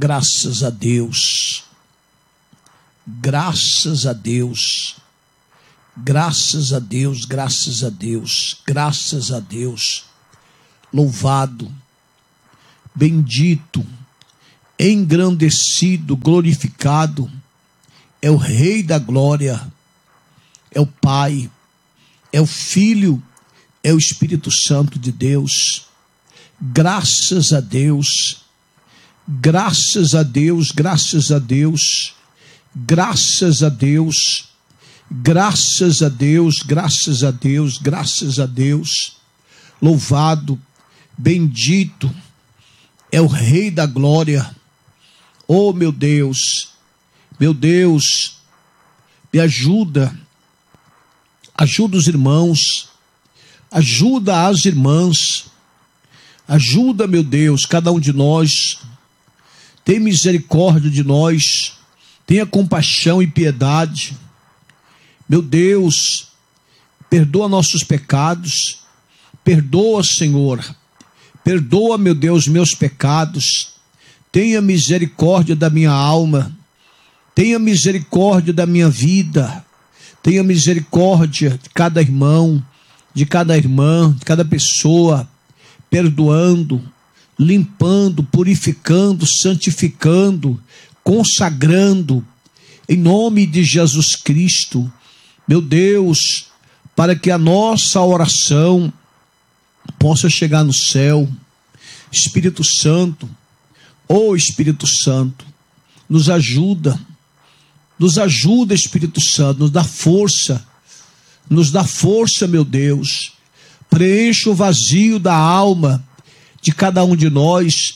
Graças a Deus, graças a Deus, graças a Deus, graças a Deus, graças a Deus. Louvado, bendito, engrandecido, glorificado é o Rei da Glória, é o Pai, é o Filho, é o Espírito Santo de Deus. Graças a Deus, graças a Deus, graças a Deus, graças a Deus, graças a Deus, graças a Deus, graças a Deus. Louvado, bendito é o Rei da Glória. Oh, meu Deus, me ajuda os irmãos, ajuda as irmãs, ajuda, meu Deus, cada um de nós. Tem misericórdia de nós, tenha compaixão e piedade. Meu Deus, perdoa nossos pecados, perdoa, Senhor, perdoa, meu Deus, meus pecados. Tenha misericórdia da minha alma, tenha misericórdia da minha vida, tenha misericórdia de cada irmão, de cada irmã, de cada pessoa, perdoando, limpando, purificando, santificando, consagrando, em nome de Jesus Cristo, meu Deus, para que a nossa oração possa chegar no céu. Espírito Santo, oh Espírito Santo, nos ajuda, Espírito Santo, nos dá força, meu Deus, preenche o vazio da alma de cada um de nós,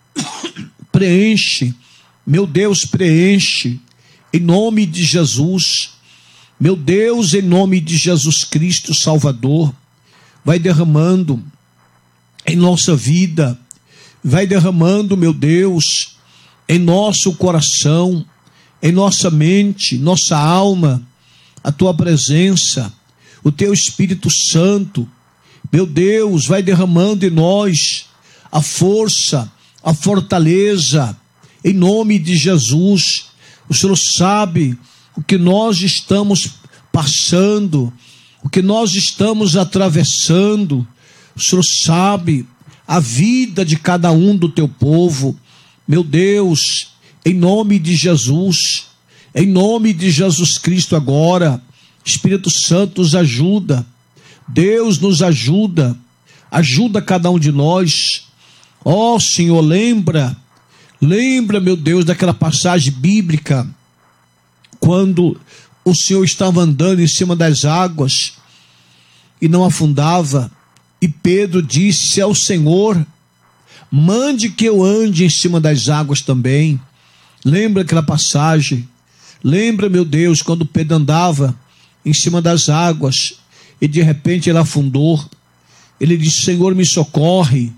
preenche, meu Deus, preenche, em nome de Jesus, meu Deus, em nome de Jesus Cristo Salvador, vai derramando em nossa vida, vai derramando, meu Deus, em nosso coração, em nossa mente, nossa alma, a tua presença, o teu Espírito Santo, meu Deus, vai derramando em nós a força, a fortaleza, em nome de Jesus. O Senhor sabe o que nós estamos passando, o que nós estamos atravessando. O Senhor sabe a vida de cada um do teu povo. Meu Deus, em nome de Jesus, em nome de Jesus Cristo agora, Espírito Santo nos ajuda, Deus nos ajuda, ajuda cada um de nós. Ó Senhor, lembra, meu Deus, daquela passagem bíblica, quando o Senhor estava andando em cima das águas e não afundava, e Pedro disse ao Senhor: mande que eu ande em cima das águas também. Lembra aquela passagem? Lembra, meu Deus, quando Pedro andava em cima das águas e de repente ele afundou. Ele disse: Senhor, me socorre,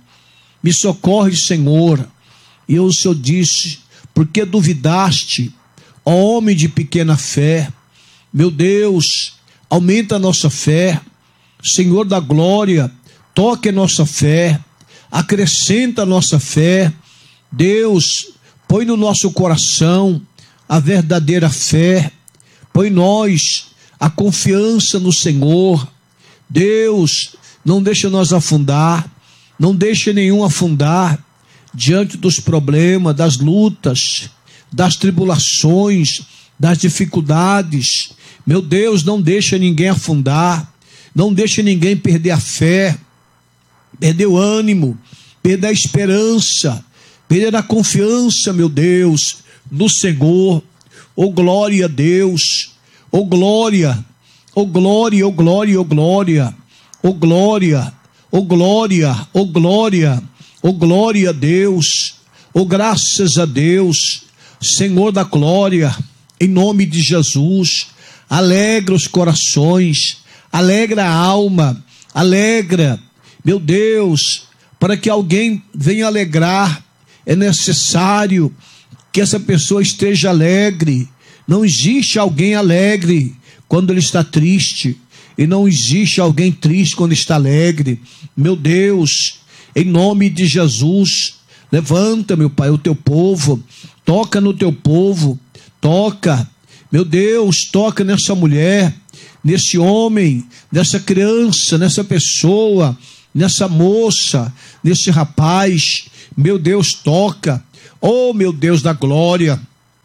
Senhor. E o Senhor disse: por que duvidaste, ó homem de pequena fé? Meu Deus, aumenta a nossa fé, Senhor da glória, toque a nossa fé, acrescenta a nossa fé. Deus, põe no nosso coração a verdadeira fé, põe nós a confiança no Senhor. Deus, não deixa nós afundar, não deixa nenhum afundar diante dos problemas, das lutas, das tribulações, das dificuldades. Meu Deus, não deixa ninguém afundar, não deixa ninguém perder a fé, perder o ânimo, perder a esperança, perder a confiança, meu Deus, no Senhor. Oh glória a Deus, oh glória, oh glória, oh glória, oh glória, oh glória, oh glória, oh glória, oh glória a Deus, oh graças a Deus, Senhor da glória, em nome de Jesus. Alegra os corações, alegra a alma, alegra, meu Deus, para que alguém venha alegrar, é necessário que essa pessoa esteja alegre. Não existe alguém alegre quando ele está triste, e não existe alguém triste quando está alegre. Meu Deus, em nome de Jesus, Levanta, meu Pai, o teu povo, toca no teu povo, toca, meu Deus, toca nessa mulher, nesse homem, nessa criança, nessa pessoa, nessa moça, nesse rapaz, meu Deus, toca, oh meu Deus da glória,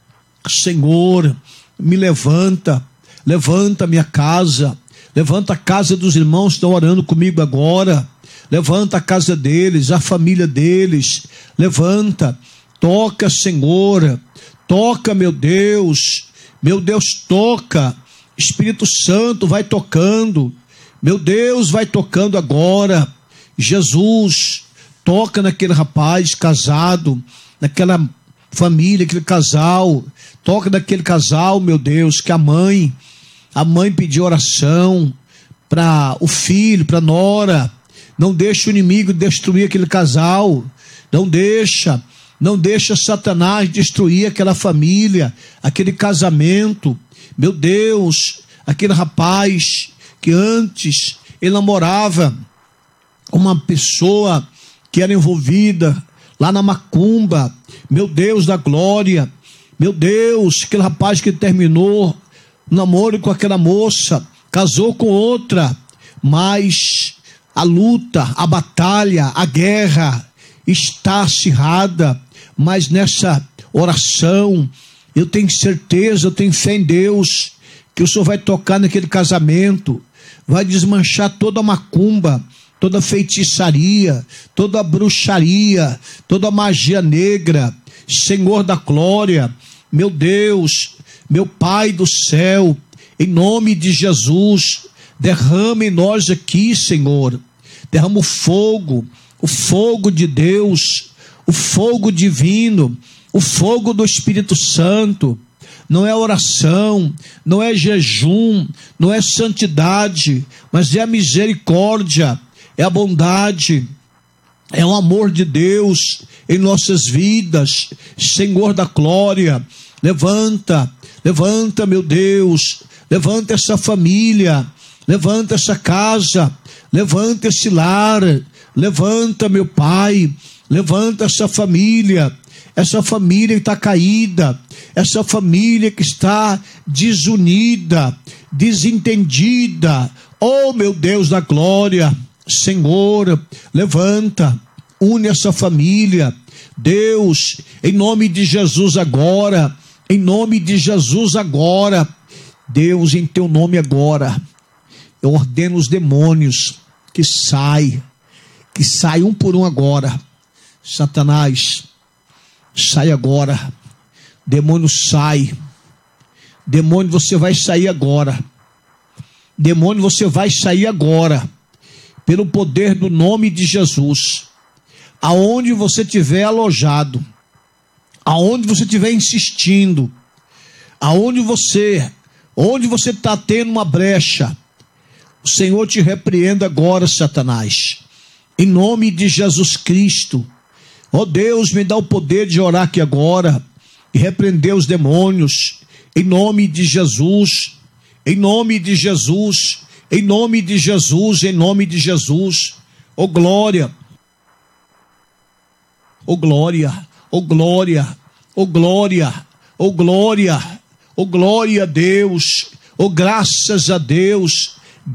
Senhor, me levanta minha casa, levanta a casa dos irmãos que estão orando comigo agora, levanta a casa deles, a família deles, levanta, toca, Senhor, toca, meu Deus, toca, Espírito Santo vai tocando, meu Deus, vai tocando agora, Jesus, toca naquele rapaz casado, naquela família, aquele casal, toca naquele casal, meu Deus, que a mãe pediu oração para o filho, para a nora, não deixa o inimigo destruir aquele casal, não deixa Satanás destruir aquela família, aquele casamento, meu Deus, aquele rapaz que antes ele namorava uma pessoa que era envolvida lá na macumba, meu Deus da glória, meu Deus, aquele rapaz que terminou o namoro com aquela moça, casou com outra, mas a luta, a batalha, a guerra está acirrada, mas nessa oração, eu tenho certeza, eu tenho fé em Deus, que o Senhor vai tocar naquele casamento, vai desmanchar toda a macumba, toda a feitiçaria, toda a bruxaria, toda a magia negra, Senhor da glória, meu Deus, meu Pai do céu, em nome de Jesus, derrama em nós aqui, Senhor, derrama o fogo de Deus, o fogo divino, o fogo do Espírito Santo. Não é oração, não é jejum, não é santidade, mas é a misericórdia, é a bondade, é o amor de Deus em nossas vidas. Senhor da glória, levanta, meu Deus, levanta essa família, levanta essa casa, levanta esse lar, levanta, meu Pai, levanta essa família que está caída, essa família que está desunida, desentendida, oh meu Deus da glória, Senhor, levanta, une essa família, Deus, em nome de Jesus agora, Deus, em teu nome agora, eu ordeno os demônios que sai um por um agora, Satanás, sai agora, demônio sai, demônio você vai sair agora, pelo poder do nome de Jesus, aonde você estiver alojado, aonde você estiver insistindo, onde você está tendo uma brecha, o Senhor te repreenda agora, Satanás, em nome de Jesus Cristo. Ó Deus, me dá o poder de orar aqui agora e repreender os demônios, em nome de Jesus, em nome de Jesus, em nome de Jesus, em nome de Jesus. Ó glória, ó glória, ó glória, ó glória, ó glória, ó glória a Deus, ó graças a Deus,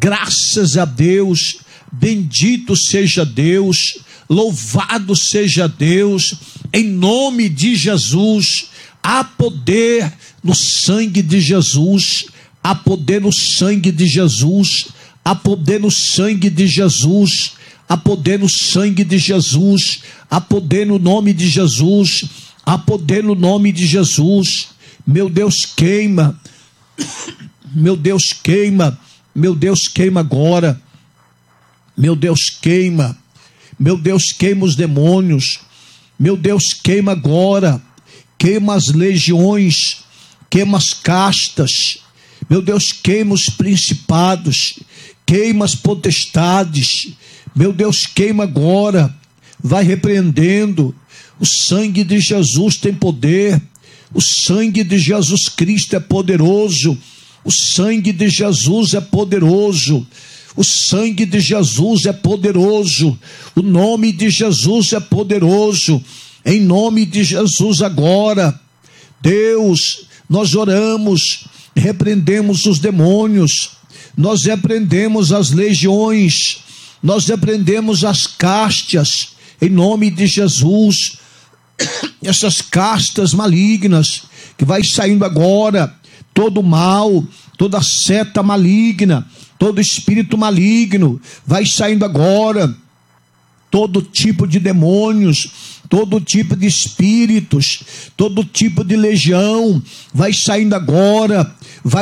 bendito seja Deus, louvado seja Deus, em nome de Jesus. Há poder no sangue de Jesus, há poder no sangue de Jesus, há poder no sangue de Jesus, há poder no sangue de Jesus, há poder no nome de Jesus, há poder no nome de Jesus. Meu Deus, queima, meu Deus, queima, meu Deus, queima agora, meu Deus, queima, meu Deus, queima os demônios, meu Deus, queima agora, queima as legiões, queima as castas, meu Deus, queima os principados, queima as potestades, meu Deus, queima agora, vai repreendendo. O sangue de Jesus tem poder, o sangue de Jesus Cristo é poderoso, o sangue de Jesus é poderoso, o sangue de Jesus é poderoso, o nome de Jesus é poderoso, em nome de Jesus agora. Deus, nós oramos, repreendemos os demônios, nós repreendemos as legiões, nós repreendemos as castas, em nome de Jesus, essas castas malignas, que vai saindo agora, todo mal, toda seta maligna, todo espírito maligno, vai saindo agora, todo tipo de demônios, todo tipo de espíritos, todo tipo de legião, vai saindo agora,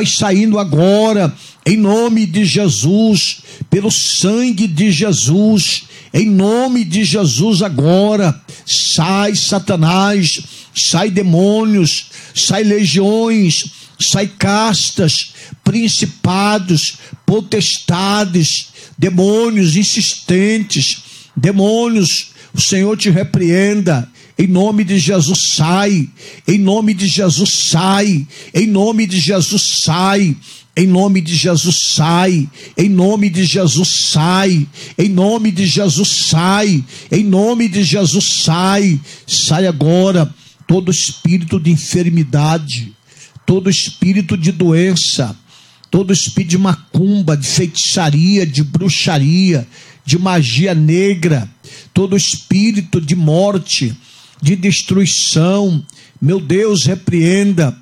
em nome de Jesus, pelo sangue de Jesus, em nome de Jesus agora, sai Satanás, sai demônios, sai legiões, sai castas, principados, potestades, demônios insistentes, demônios, o Senhor te repreenda, em nome de Jesus sai, em nome de Jesus sai, em nome de Jesus sai, em nome de Jesus sai, em nome de Jesus sai, em nome de Jesus sai, em nome de Jesus sai, sai agora todo espírito de enfermidade, todo espírito de doença, todo espírito de macumba, de feitiçaria, de bruxaria, de magia negra, todo espírito de morte, de destruição, meu Deus, repreenda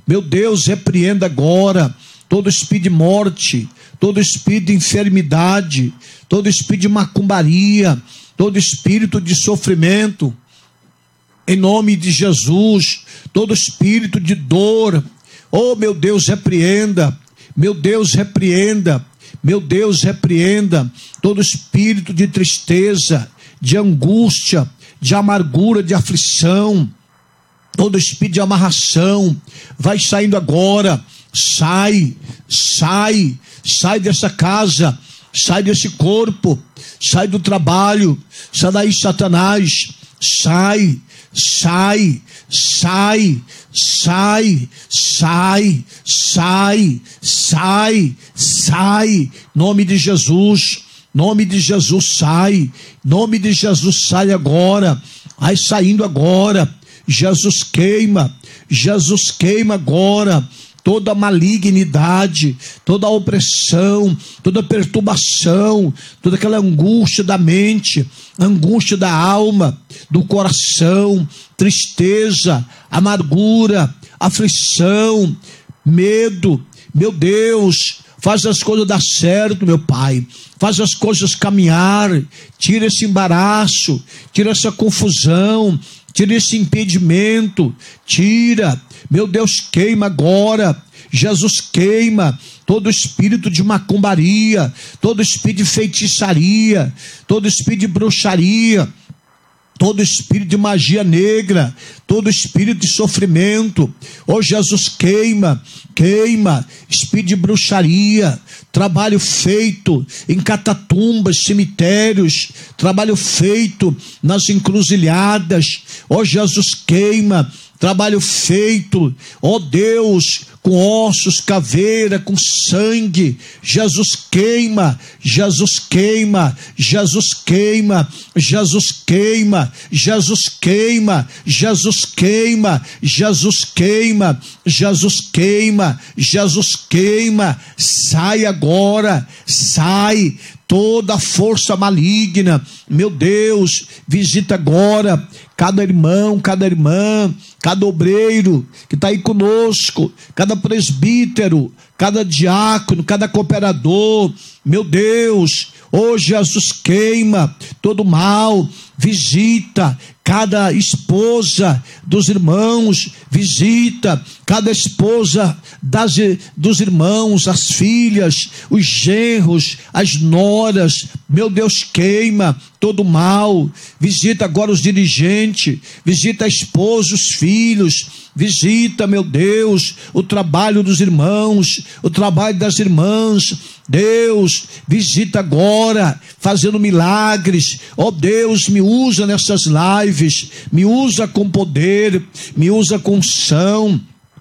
agora, todo espírito de morte, todo espírito de enfermidade, todo espírito de macumbaria, todo espírito de sofrimento, em nome de Jesus, todo espírito de dor, oh meu Deus, repreenda, meu Deus, repreenda, meu Deus, repreenda todo espírito de tristeza, de angústia, de amargura, de aflição, todo espírito de amarração, vai saindo agora, sai dessa casa, sai desse corpo, sai do trabalho, sai daí Satanás, sai, nome de Jesus, sai, nome de Jesus, sai agora, vai saindo agora, Jesus queima agora, toda malignidade, toda opressão, toda perturbação, toda aquela angústia da mente, angústia da alma, do coração, tristeza, amargura, aflição, medo, meu Deus, faz as coisas dar certo, meu Pai, faz as coisas caminhar, tira esse embaraço, tira essa confusão, tira esse impedimento, tira, meu Deus, queima agora, Jesus queima todo espírito de macumbaria, todo espírito de feitiçaria, todo espírito de bruxaria, todo espírito de magia negra, todo espírito de sofrimento, oh Jesus, queima, espírito de bruxaria, trabalho feito em catatumbas, cemitérios, trabalho feito nas encruzilhadas, oh Jesus, queima, trabalho feito, ó Deus, com ossos, caveira, com sangue, Jesus queima, Jesus queima, Jesus queima, Jesus queima, Jesus queima, Jesus queima, Jesus queima, Jesus queima, Jesus queima, sai agora, sai, toda força maligna, meu Deus, visita agora cada irmão, cada irmã, cada obreiro que está aí conosco, cada presbítero, cada diácono, cada cooperador, meu Deus, oh Jesus, queima todo mal, visita cada esposa dos irmãos, visita cada esposa dos irmãos, as filhas, os genros, as noras, meu Deus, queima todo mal, visita agora os dirigentes, visita a esposa, os filhos, visita, meu Deus, o trabalho dos irmãos, o trabalho das irmãs, Deus, visita agora, fazendo milagres, ó Deus, me usa nessas lives, me usa com poder, me usa com unção,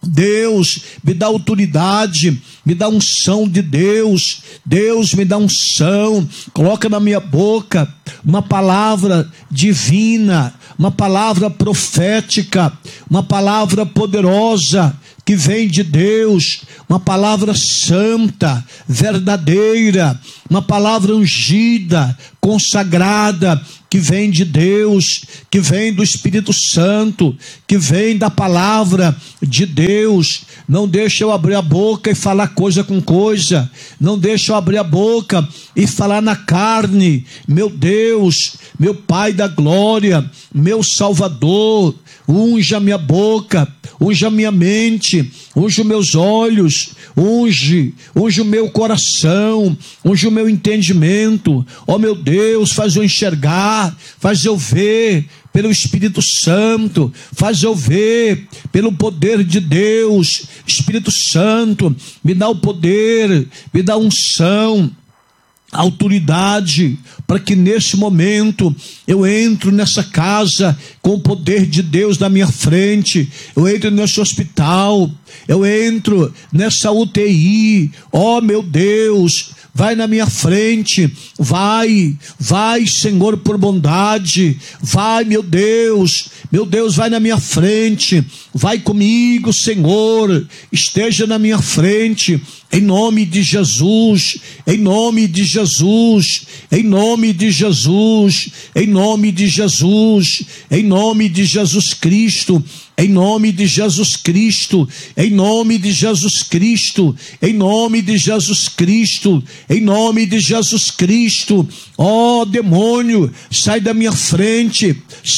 Deus, me dá autoridade, me dá unção de Deus. Deus, me dá unção. Coloca na minha boca uma palavra divina, uma palavra profética, uma palavra poderosa que vem de Deus, uma palavra santa, verdadeira, uma palavra ungida, consagrada, que vem de Deus, que vem do Espírito Santo, que vem da palavra de Deus. Não deixa eu abrir a boca e falar coisa com coisa, não deixa eu abrir a boca e falar na carne. Meu Deus, meu Pai da glória, meu Salvador, unja a minha boca, unja a minha mente, unja os meus olhos, unge o meu coração, unge o meu entendimento. Ó meu Deus, faz eu enxergar, faz eu ver pelo Espírito Santo, faz eu ver pelo poder de Deus. Espírito Santo, me dá o poder, me dá unção, autoridade, para que nesse momento eu entro nessa casa com o poder de Deus na minha frente, eu entro nesse hospital, eu entro nessa UTI. Ó meu Deus, vai na minha frente, vai Senhor, por bondade, vai meu Deus, vai na minha frente, vai comigo Senhor, esteja na minha frente, em nome de Jesus, em nome de Jesus, em nome de Jesus, em nome de Jesus, em nome de Jesus Cristo, em nome de Jesus Cristo, em nome de Jesus Cristo, em nome de Jesus Cristo, em nome de Jesus Cristo. Ó demônio, sai da minha frente,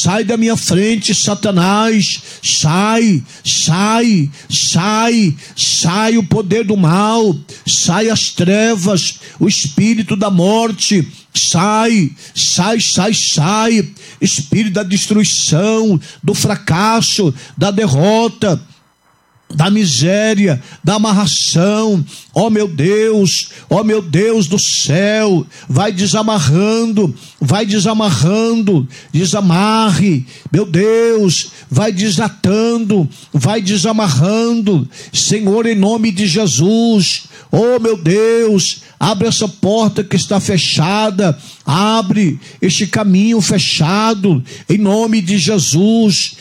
Satanás, sai o poder do mal, sai as trevas, o espírito da morte, sai, espírito da destruição, do fracasso, da derrota, da miséria, da amarração. Ó meu Deus do céu, vai desamarrando, desamarre, meu Deus, vai desatando, vai desamarrando, Senhor, em nome de Jesus. Oh meu Deus, abre essa porta que está fechada, abre este caminho fechado, em nome de Jesus,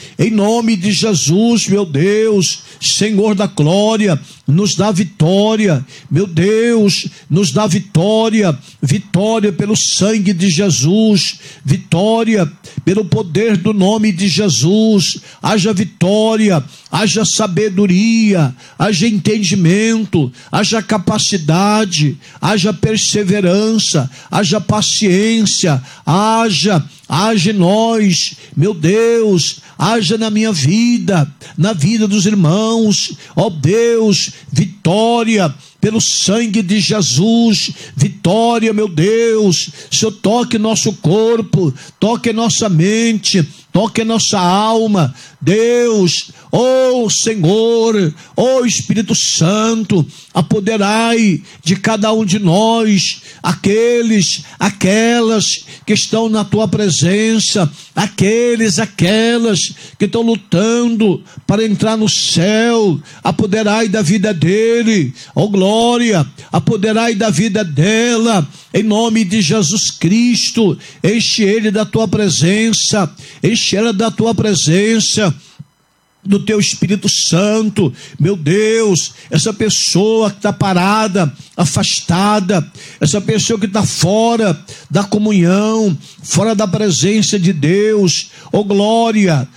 meu Deus, Senhor da glória, nos dá vitória, meu Deus, nos dá vitória pelo sangue de Jesus, vitória pelo poder do nome de Jesus. Haja vitória, haja sabedoria, haja entendimento, haja capacidade, haja perseverança, haja paciência, haja em nós, meu Deus, haja na minha vida, na vida dos irmãos. Ó Deus, vitória pelo sangue de Jesus, vitória, meu Deus. Senhor, toque nosso corpo, toque nossa mente, toque nossa alma, Deus. Oh Senhor, oh Espírito Santo, apoderai de cada um de nós, aquelas que estão na tua presença, aquelas que estão lutando para entrar no céu. Apoderai da vida dele, oh glória, apoderai da vida dela, em nome de Jesus Cristo. Enche ele da tua presença, enche ela da tua presença, do teu Espírito Santo. Meu Deus, essa pessoa que está parada, afastada, essa pessoa que está fora da comunhão, fora da presença de Deus, oh glória,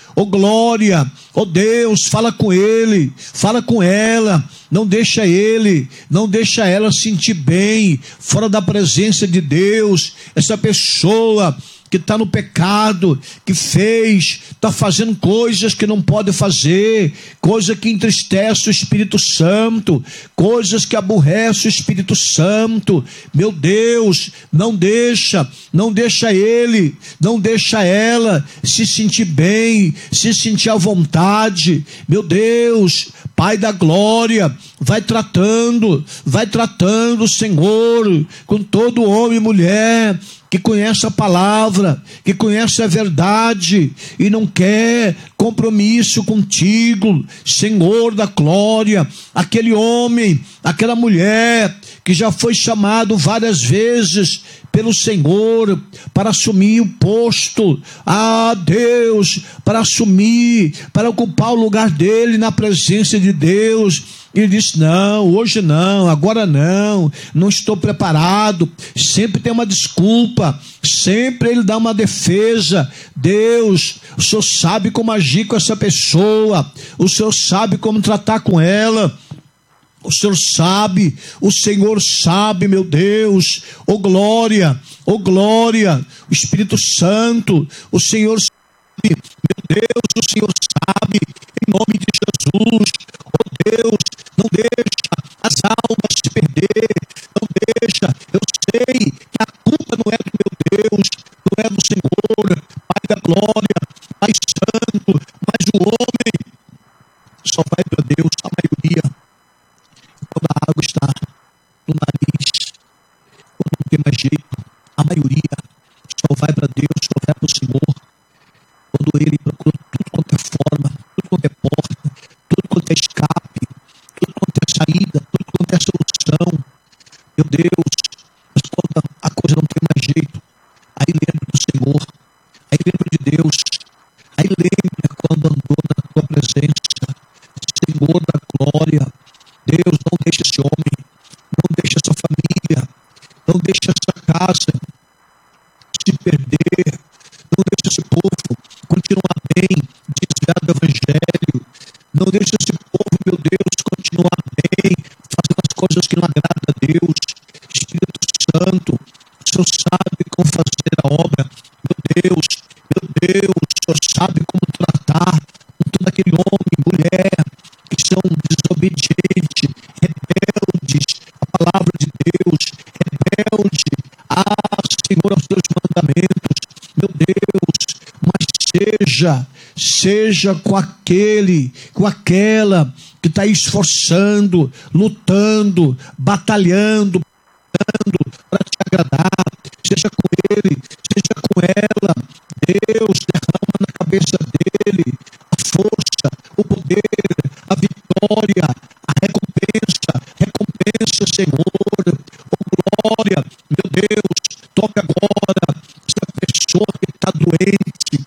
oh Deus, fala com ele, fala com ela, não deixa ela sentir bem, fora da presença de Deus. Essa pessoa que está no pecado, que está fazendo coisas que não pode fazer, coisa que entristece o Espírito Santo, coisas que aborrece o Espírito Santo. Meu Deus, não deixa ele, não deixa ela se sentir bem, se sentir à vontade. Meu Deus, Pai da glória, vai tratando, Senhor, com todo homem e mulher que conhece a palavra, que conhece a verdade e não quer compromisso contigo, Senhor da glória. Aquele homem, aquela mulher que já foi chamado várias vezes pelo Senhor para assumir o posto, Deus, para assumir, para ocupar o lugar dele na presença de Deus. Ele disse: não, hoje não, agora não, não estou preparado. Sempre tem uma desculpa, sempre ele dá uma defesa. Deus, o Senhor sabe como agir com essa pessoa, o Senhor sabe como tratar com ela. O Senhor sabe, meu Deus, oh glória, o Espírito Santo, o Senhor sabe, meu Deus, o Senhor sabe, em nome de Jesus, oh Deus, não deixa as almas se perder, não deixa, eu sei que a culpa não é do meu Deus, não é do Senhor, Pai da glória, Pai santo, mas o homem só vai para Deus, a maioria, quando a água está no nariz, quando não tem mais jeito, a maioria só vai para Deus, só vai para o Senhor, quando ele procura tudo quanto é forma, tudo quanto é porta, tudo quanto é escape, tudo quanto é saída, tudo quanto é solução. Meu Deus, mas quando a coisa não tem mais jeito, aí lembra do Senhor, aí lembra de Deus, aí lembra quando andou na tua presença, Senhor da glória. Deus, não deixa esse homem, não deixa essa família, não deixa essa casa se perder, não deixa esse povo continuar bem, desviado do evangelho, não deixa esse povo, meu Deus, continuar bem, fazendo as coisas que não agradam a Deus. Espírito Santo, o Senhor sabe como fazer a obra, meu Deus, o Senhor sabe como tratar com todo aquele homem, mulher, que são desobedientes, rebeldes à palavra de Deus, rebeldes Senhor, aos teus mandamentos, meu Deus, mas seja com aquele, com aquela que está esforçando, lutando, batalhando para te agradar, seja com ele, seja com ela. Deus, derrama na cabeça dele a força, o poder, a vitória, a recompensa, Senhor, oh glória, meu Deus, toque agora essa pessoa que está doente,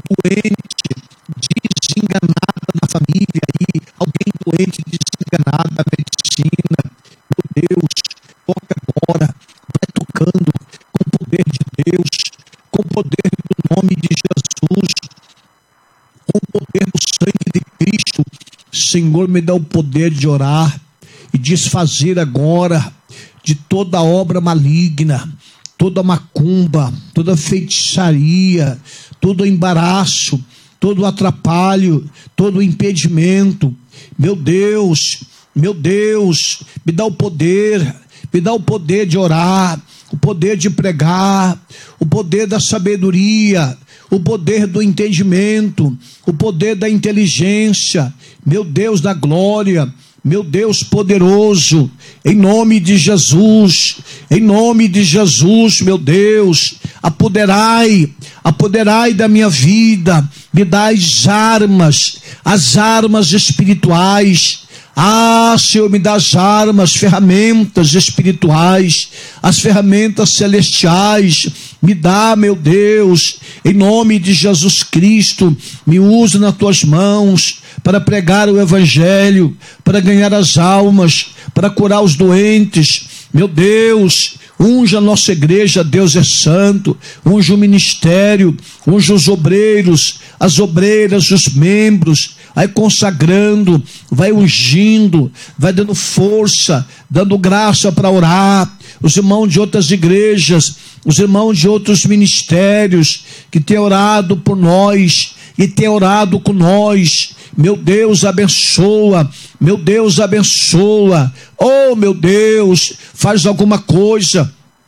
desenganada na família aí, alguém doente, desenganada na medicina, meu Deus, toque agora, vai tocando com o poder de Deus, com o poder do nome de Jesus, com o poder do sangue de Cristo. Senhor, me dá o poder de orar e desfazer agora de toda obra maligna, toda macumba, toda feitiçaria, todo embaraço, todo atrapalho, todo impedimento. Meu Deus, me dá o poder de orar, o poder de pregar, o poder da sabedoria, o poder do entendimento, o poder da inteligência, meu Deus da glória, meu Deus poderoso, em nome de Jesus, meu Deus, apoderai da minha vida, me dá as armas espirituais. Senhor, me dá as armas, ferramentas espirituais, as ferramentas celestiais, me dá, meu Deus, em nome de Jesus Cristo, me usa nas tuas mãos, para pregar o evangelho, para ganhar as almas, para curar os doentes, meu Deus, unja a nossa igreja, Deus é santo, unja o ministério, unja os obreiros, as obreiras, os membros, vai consagrando, vai ungindo, vai dando força, dando graça para orar, os irmãos de outras igrejas, os irmãos de outros ministérios, que têm orado por nós, e têm orado com nós, meu Deus abençoa, oh meu Deus, faz alguma coisa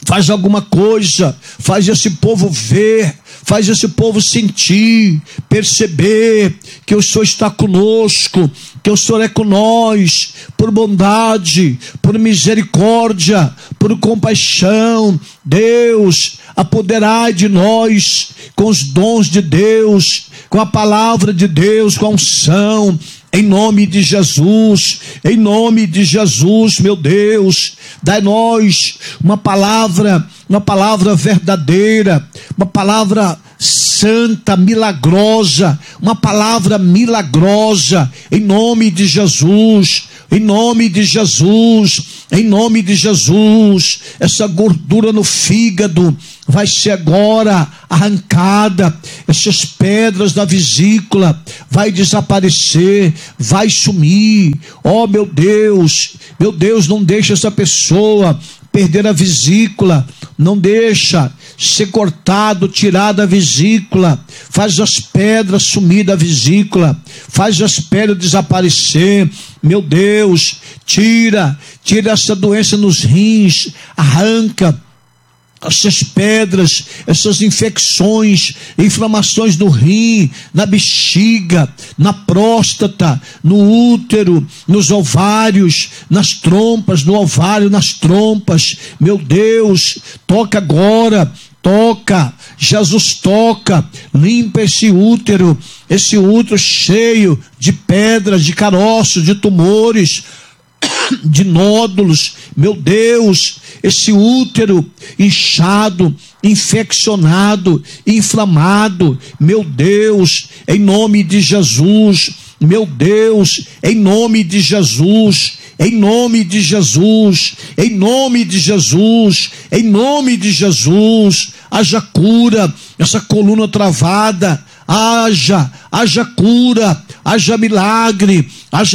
Faz alguma coisa, faz esse povo ver, faz esse povo sentir, perceber que o Senhor está conosco, que o Senhor é com nós, por bondade, por misericórdia, por compaixão. Deus, apoderai de nós com os dons de Deus, com a palavra de Deus, com a unção, em nome de Jesus, meu Deus, dai-nós uma palavra verdadeira, uma palavra santa, milagrosa, uma palavra milagrosa, em nome de Jesus, essa gordura no fígado vai ser agora arrancada, essas pedras da vesícula vai desaparecer, vai sumir. Oh meu Deus, não deixa essa pessoa perder a vesícula, não deixa ser cortado, tirado a vesícula, faz as pedras sumir da vesícula, faz as pedras desaparecer. Meu Deus, tira essa doença nos rins, arranca essas pedras, essas infecções, inflamações no rim, na bexiga, na próstata, no útero, nos ovários, nas trompas, no ovário, nas trompas. Meu Deus, toca agora, toca, Jesus toca, limpa esse útero cheio de pedras, de caroços, de tumores, de nódulos. Meu Deus, esse útero inchado, infeccionado, inflamado, meu Deus, em nome de Jesus, meu Deus, em nome de Jesus, em nome de Jesus, em nome de Jesus, em nome de Jesus, haja cura, essa coluna travada, haja cura, haja milagre,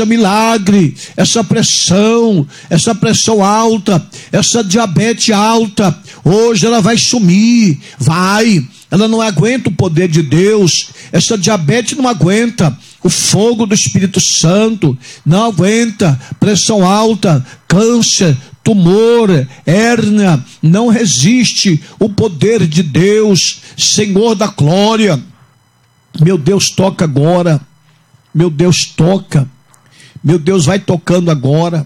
essa pressão alta, essa diabetes alta, hoje ela vai sumir, ela não aguenta o poder de Deus, essa diabetes não aguenta o fogo do Espírito Santo, não aguenta, pressão alta, câncer, tumor, hérnia, não resiste o poder de Deus, Senhor da glória. Meu Deus, toca agora, meu Deus, toca, meu Deus, vai tocando agora,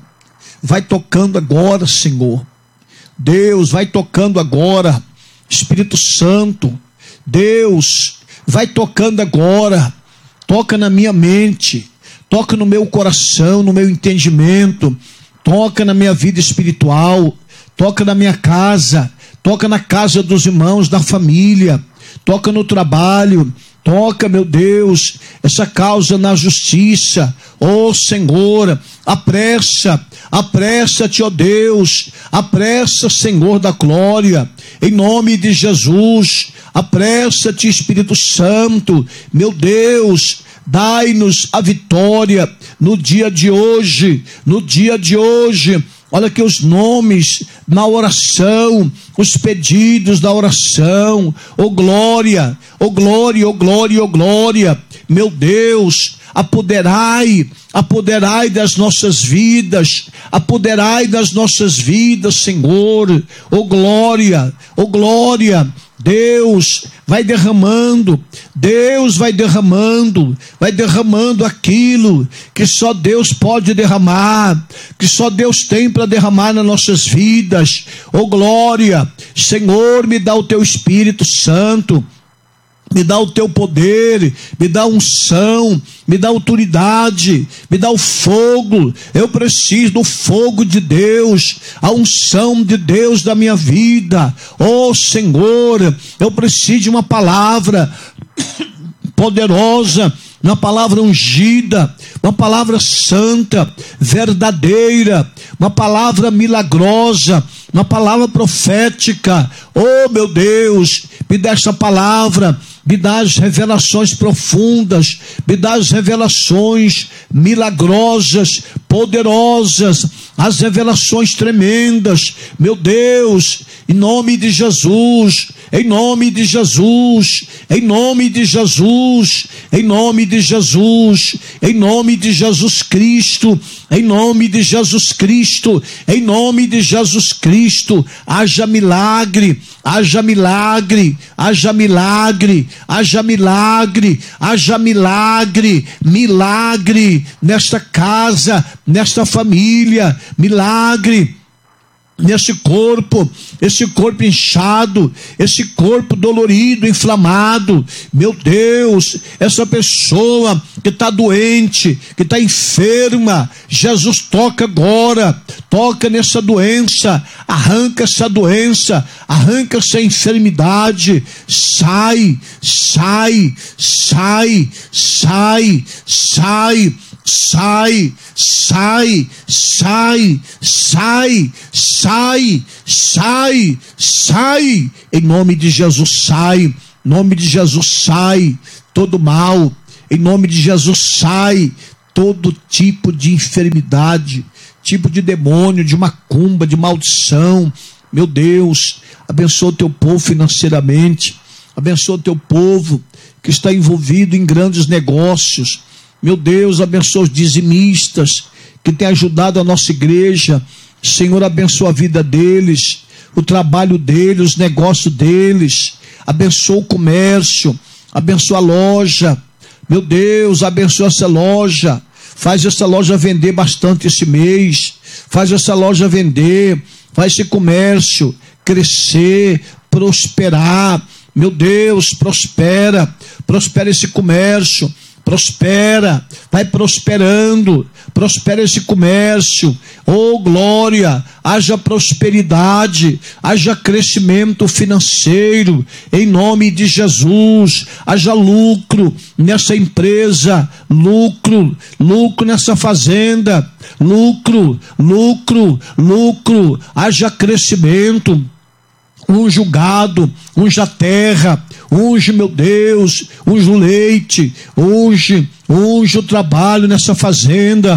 Senhor, Deus, vai tocando agora, Espírito Santo, Deus, vai tocando agora, toca na minha mente, toca no meu coração, no meu entendimento, toca na minha vida espiritual, toca na minha casa, toca na casa dos irmãos, da família, toca no trabalho, toca, meu Deus, essa causa na justiça. Oh Senhor, apressa-te, ó Deus, apressa, Senhor da glória, em nome de Jesus, apressa-te, Espírito Santo, meu Deus, dai-nos a vitória no dia de hoje, olha aqui os nomes na oração, os pedidos da oração, oh glória, meu Deus, apoderai das nossas vidas, Senhor, oh glória, Deus vai derramando aquilo que só Deus pode derramar, que só Deus tem para derramar nas nossas vidas. Oh glória, Senhor, me dá o teu Espírito Santo, me dá o teu poder, me dá unção, me dá autoridade, me dá o fogo. Eu preciso do fogo de Deus, a unção de Deus da minha vida. Oh Senhor, eu preciso de uma palavra poderosa, uma palavra ungida, uma palavra santa, verdadeira, uma palavra milagrosa, uma palavra profética. Oh meu Deus, me dá essa palavra, me dá as revelações profundas, me dá as revelações milagrosas, poderosas, as revelações tremendas, meu Deus, em nome de Jesus, em nome de Jesus, em nome de Jesus, em nome de Jesus, em nome de Jesus Cristo, em nome de Jesus Cristo, em nome de Jesus Cristo, haja milagre, haja milagre, haja milagre, haja milagre, haja milagre, milagre nesta casa, nesta família, milagre nesse corpo, esse corpo inchado, esse corpo dolorido, inflamado. Meu Deus, essa pessoa que está doente, que está enferma, Jesus toca agora, toca nessa doença, arranca essa doença, arranca essa enfermidade, sai, sai, sai, sai, sai, sai, sai, sai, sai, sai, sai, sai, em nome de Jesus sai, em nome de Jesus sai todo mal, em nome de Jesus sai todo tipo de enfermidade, tipo de demônio, de macumba, de maldição. Meu Deus, abençoa o teu povo financeiramente, abençoa o teu povo que está envolvido em grandes negócios. Meu Deus, abençoa os dizimistas que têm ajudado a nossa igreja. Senhor, abençoa a vida deles, o trabalho deles, os negócios deles. Abençoa o comércio, abençoa a loja. Meu Deus, abençoa essa loja. Faz essa loja vender bastante esse mês. Faz essa loja vender. Faz esse comércio crescer, prosperar. Meu Deus, prospera. Prospera esse comércio. Prospera, vai prosperando, prospera esse comércio, oh glória, haja prosperidade, haja crescimento financeiro, em nome de Jesus, haja lucro nessa empresa, lucro, lucro nessa fazenda, lucro, lucro, lucro, haja crescimento. Unge o gado, unge a terra, unge, meu Deus, unge o leite, unge o trabalho nessa fazenda,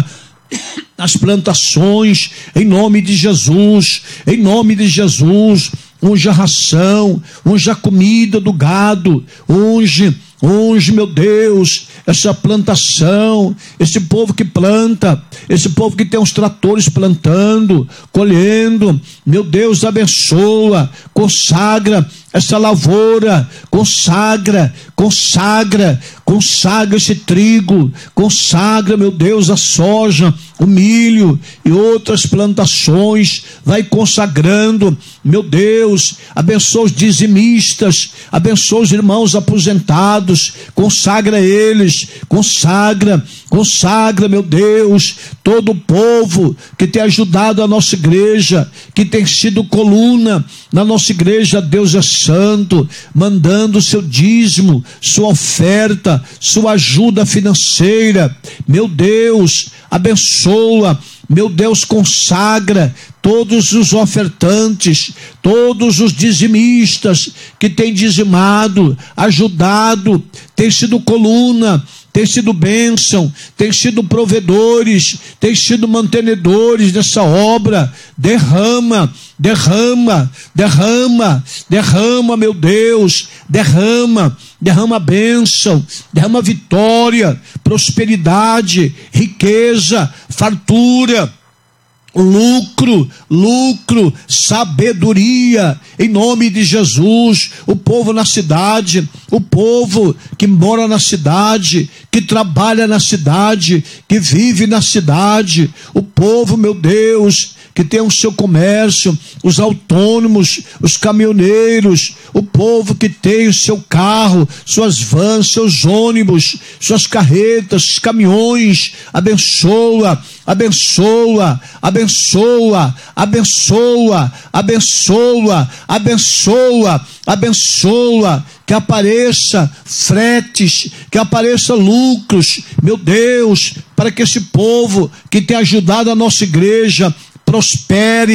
as plantações, em nome de Jesus, em nome de Jesus, unge a ração, unge a comida do gado, unge, meu Deus, essa plantação, esse povo que planta, esse povo que tem os tratores plantando, colhendo, meu Deus, abençoa, consagra essa lavoura, consagra esse trigo, consagra, meu Deus, a soja, o milho e outras plantações, vai consagrando, meu Deus, abençoa os dizimistas, abençoa os irmãos aposentados, consagra eles, consagra, meu Deus, todo o povo que tem ajudado a nossa igreja, que tem sido coluna na nossa igreja. Deus é santo, mandando o seu dízimo, sua oferta, sua ajuda financeira. Meu Deus, abençoa, meu Deus, consagra todos os ofertantes, todos os dizimistas que têm dizimado, ajudado, têm sido coluna, têm sido bênção, têm sido provedores, têm sido mantenedores dessa obra. Derrama, meu Deus, derrama bênção, derrama vitória, prosperidade, riqueza, fartura, lucro, sabedoria, em nome de Jesus. O povo na cidade, o povo que mora na cidade, que trabalha na cidade, que vive na cidade, o povo, meu Deus, que tem o seu comércio, os autônomos, os caminhoneiros, o povo que tem o seu carro, suas vans, seus ônibus, suas carretas, caminhões. Abençoa, que apareça fretes, que apareça lucros, meu Deus, para que esse povo que tem ajudado a nossa igreja prospere,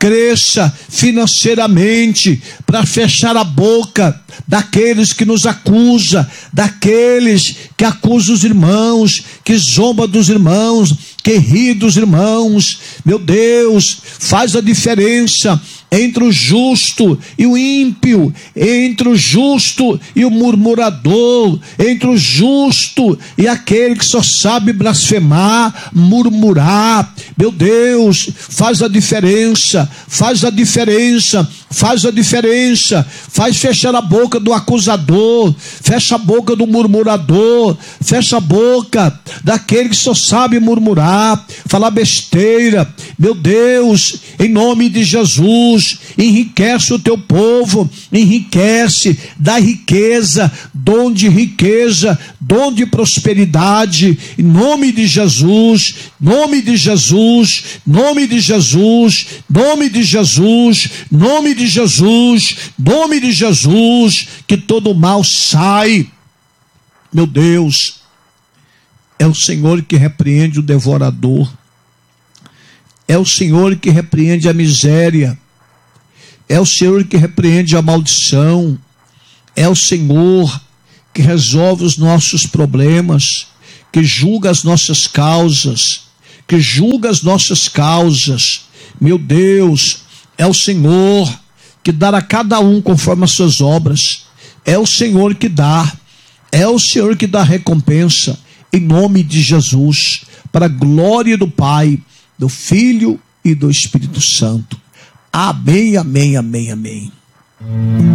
cresça financeiramente, para fechar a boca daqueles que nos acusam, daqueles que acusam os irmãos, que zomba dos irmãos, que ri dos irmãos. Meu Deus, faz a diferença entre o justo e o ímpio, entre o justo e o murmurador, entre o justo e aquele que só sabe blasfemar, murmurar. Meu Deus, faz a diferença, faz a diferença, faz a diferença, faz fechar a boca do acusador, fecha a boca do murmurador, fecha a boca daquele que só sabe murmurar, falar besteira. Meu Deus, em nome de Jesus, enriquece o teu povo, enriquece, dá riqueza, dom de riqueza, dom de prosperidade, em nome de Jesus, nome de Jesus, nome de Jesus, nome de Jesus, nome de Jesus, nome de Jesus, que todo mal sai. Meu Deus, é o Senhor que repreende o devorador, é o Senhor que repreende a miséria, é o Senhor que repreende a maldição, é o Senhor que resolve os nossos problemas, que julga as nossas causas, que julga as nossas causas. Meu Deus, é o Senhor que dá a cada um conforme as suas obras, é o Senhor que dá, é o Senhor que dá recompensa, em nome de Jesus, para a glória do Pai, do Filho e do Espírito Santo. Amém, amém, amém, amém.